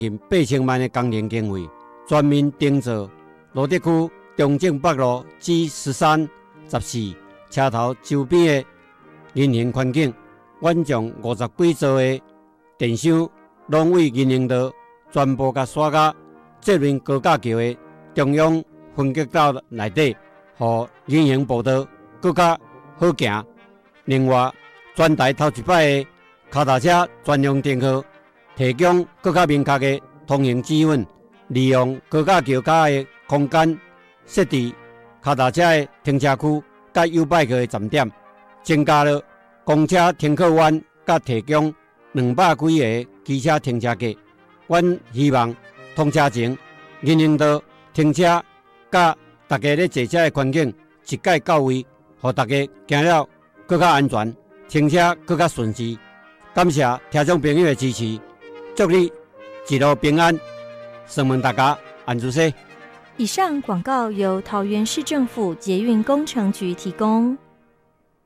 近8000万的工程经费，全面订造罗德区中正北路 G13、14车头周边的人行环境，阮将50几座的电箱拢为人行道全部甲刷到这面高架桥的中央分隔岛内底，互人行步道更加好行。另外，全台头一摆的脚踏车专用停靠，提供更加明确的通行指引，利用高架桥下的空间，设置脚踏车的停车区甲U bike的站点，增加了公车停靠弯，甲提供200几个机车停车格。阮希望通车前，人行道停车甲大家咧坐车的环境一概到位，互大家行了更加安全，停车更加顺时。感谢听众朋友的支持，祝你一路平安。声问大家安住些。 以上广告由桃园市政府捷运工程局提供。